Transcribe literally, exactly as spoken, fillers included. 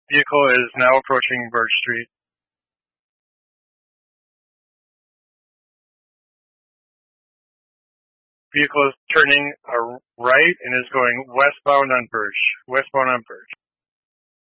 Vehicle is now approaching Birch Street. Vehicle is turning a right and is going westbound on Birch. Westbound on Birch.